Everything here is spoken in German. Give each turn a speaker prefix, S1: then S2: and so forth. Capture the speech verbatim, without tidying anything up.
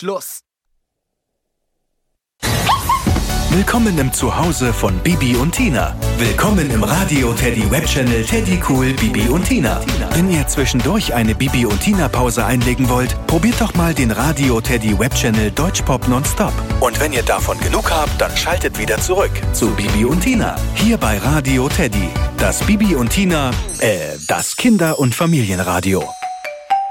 S1: Schluss.
S2: Willkommen im Zuhause von Bibi und Tina. Willkommen im Radio Teddy Webchannel Teddy Cool Bibi und Tina. Wenn ihr zwischendurch eine Bibi und Tina Pause einlegen wollt, probiert doch mal den Radio Teddy Webchannel Deutschpop Nonstop. Und wenn ihr davon genug habt, dann schaltet wieder zurück zu Bibi und Tina. Hier bei Radio Teddy. Das Bibi und Tina, äh, das Kinder- und Familienradio.